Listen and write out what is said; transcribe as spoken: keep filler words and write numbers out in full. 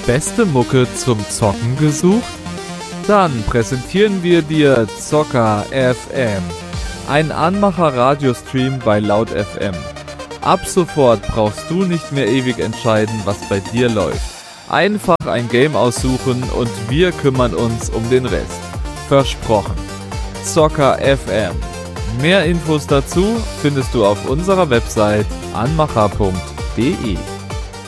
beste Mucke zum Zocken gesucht? Dann präsentieren wir dir Zocker F M, ein Anmacher-Radiostream bei Laut F M. Ab sofort brauchst du nicht mehr ewig entscheiden, was bei dir läuft. Einfach ein Game aussuchen und wir kümmern uns um den Rest. Versprochen. Zocker F M. Mehr Infos dazu findest du auf unserer Website anmacher punkt de.